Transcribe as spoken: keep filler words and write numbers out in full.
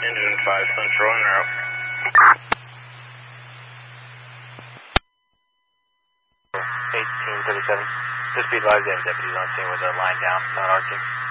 Engine five Central en route. eighteen thirty-seven. Just be advised, they have deputies on scene with a line down, not arcing.